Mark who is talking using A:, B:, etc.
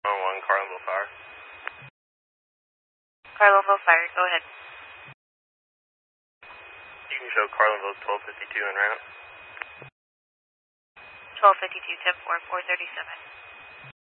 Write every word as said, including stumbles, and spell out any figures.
A: one, Carlinville Fire.
B: Carlinville Fire, go ahead.
A: You can show Carlinville twelve fifty-two en route.
B: twelve fifty-two, ten four, four thirty-seven.